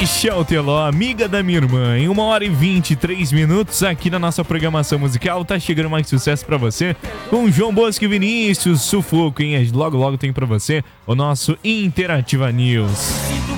Michel Teló, amiga da minha irmã, em 1h23 aqui na nossa programação musical. Tá chegando mais sucesso pra você com João Bosco e Vinícius, Sufoco, hein? Logo, logo tem pra você o nosso Interativa News.